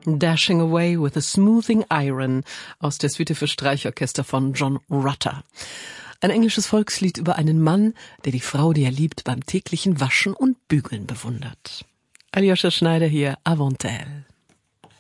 Dashing Away with a Smoothing Iron aus der Suite für Streichorchester von John Rutter. Ein englisches Volkslied über einen Mann, der die Frau, die er liebt, beim täglichen Waschen und Bügeln bewundert. Aljoscha Schneider hier, Avant elle.